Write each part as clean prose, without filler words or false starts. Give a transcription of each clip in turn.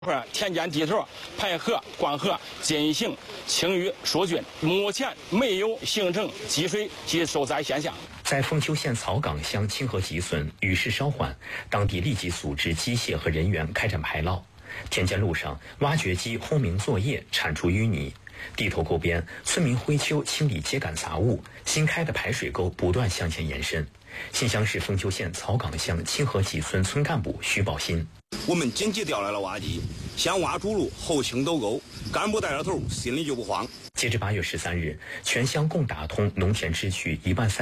田间地头排河灌河进行清淤疏浚，目前没有形成积水及受灾现象。 在丰丘县草岗乡清河集村，雨势稍缓，当地立即组织机械和人员开展排涝。田间路上，挖掘机轰鸣作业，铲除淤泥；地头沟边，村民挥锹清理秸秆杂物。新开的排水沟不断向前延伸。新乡市丰丘县草岗乡清河集村村干部徐宝新： 我们紧急调来了挖机，先挖主路，后清斗沟，干部带着头，心里就不慌。 截至8月13日，全乡共打通农田支区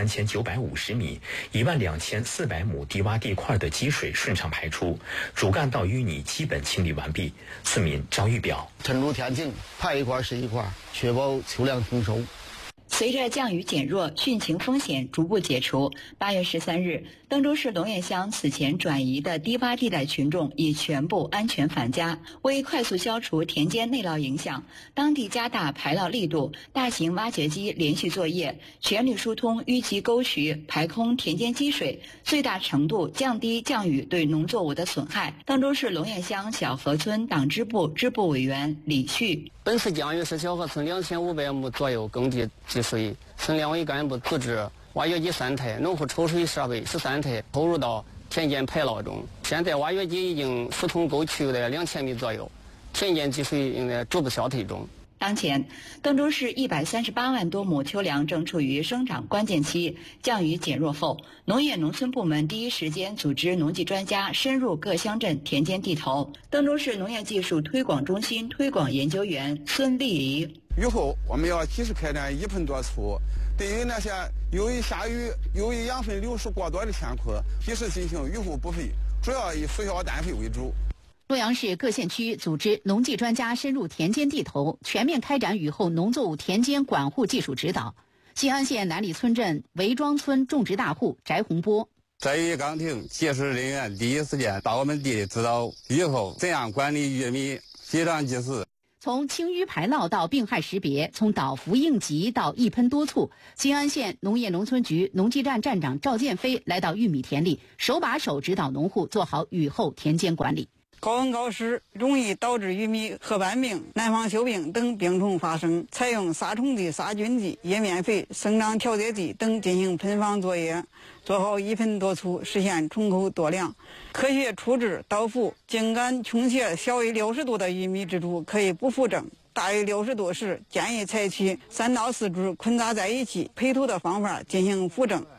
13950米、12400亩低洼地块的积水顺畅排出，主干道淤泥基本清理完毕。村民张玉表： 沉入田井，排一块是一块，确保秋粮丰收。 随着降雨减弱，汛情风险逐步解除。8月13日，登州市龙堰乡此前转移的低洼地带群众已全部安全返家。为快速消除田间内涝影响，当地加大排涝力度，大型挖掘机连续作业，全力疏通淤积沟渠，排空田间积水，最大程度降低降雨对农作物的损害。登州市龙堰乡小河村党支部支部委员李旭： 本次降雨使小河村2500亩左右耕地积水，村两委干部组织挖掘机3台、农户抽水设备13台投入到田间排涝中。现在挖掘机已经疏通沟渠的2000米左右，田间积水应该逐步消退中。 当前，登州市138万多亩秋粮正处于生长关键期。降雨减弱后，农业农村部门第一时间组织农技专家深入各乡镇田间地头。登州市农业技术推广中心推广研究员孙丽仪： 雨后我们要及时开展一盆多粗，对于那些由于下雨、由于养分流失过多的田库，及时进行雨后补肥，主要以辅效氮肥为主。 洛阳市各县区组织农技专家深入田间地头，全面开展雨后农作物田间管护技术指导。西安县南里村镇韦庄村种植大户翟洪波： 在雨岗亭技术人员第一时间到我们地里指导雨后怎样管理玉米，非常及时。 从清淤排涝到病害识别，从导服应急到一喷多促，西安县农业农村局农技站站长赵建飞来到玉米田里，手把手指导农户做好雨后田间管理。 高温高湿容易导致玉米褐斑病、南方锈病等病虫发生，采用杀虫剂、杀菌剂、叶面肥、生长调节剂等进行喷防作业，做好一喷多粗，实现虫口多量。科学处置导腐，茎秆倾斜小于60度的玉米植株可以不腐正，大于60度时，建议采取3到4株捆扎在一起培土的方法进行腐正。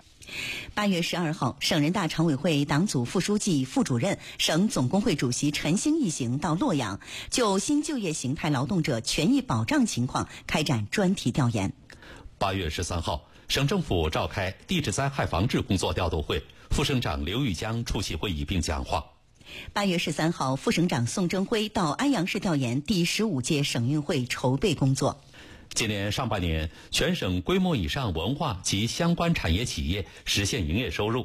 8月12号，省人大常委会党组副书记、副主任、省总工会主席陈兴一行到洛阳，就新就业形态劳动者权益保障情况开展专题调研。 8月13号，省政府召开地质灾害防治工作调度会，副省长刘玉江出席会议并讲话。 8月13号，副省长宋征辉到安阳市调研第15届省运会筹备工作。 今年上半年，全省规模以上文化及相关产业企业实现营业收入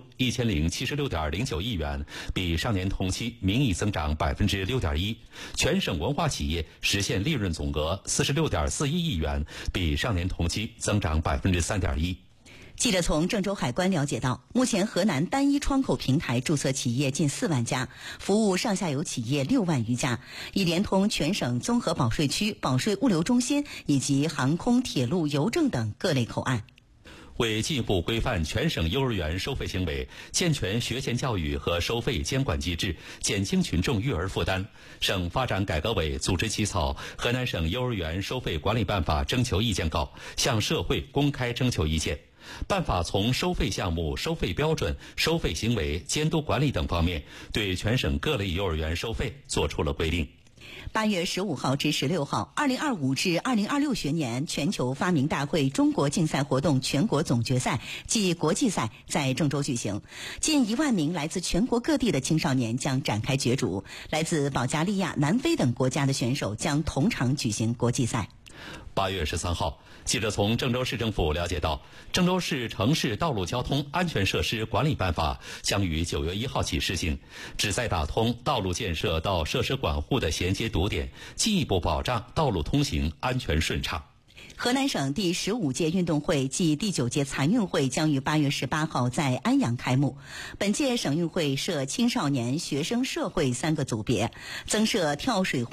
1076.09亿元，比上年同期名义增长6.1%。全省文化企业实现利润总额46.41亿元，比上年同期增长3.1%。 记者从郑州海关了解到，目前河南单一窗口平台注册企业近4万家，服务上下游企业6万余家，已连通全省综合保税区、保税物流中心以及航空、铁路、邮政等各类口岸。 为进一步规范全省幼儿园收费行为，健全学前教育和收费监管机制，减轻群众育儿负担，省发展改革委组织起草《河南省幼儿园收费管理办法》征求意见稿，向社会公开征求意见。办法从收费项目、收费标准、收费行为、监督管理等方面，对全省各类幼儿园收费作出了规定。 8月15号至16号，2025至2026学年全球发明大会中国竞赛活动全国总决赛暨国际赛在郑州举行，近1万名来自全国各地的青少年将展开角逐，来自保加利亚、南非等国家的选手将同场举行国际赛。 8月13号，记者从郑州市政府了解到，郑州市城市道路交通安全设施管理办法将于9月1号起施行，旨在打通道路建设到设施管护的衔接堵点，进一步保障道路通行安全顺畅。 河南省第15届运动会暨第9届残运会将于8月18号在安阳开幕。本届省运会设青少年、学生社会3个组别，增设跳水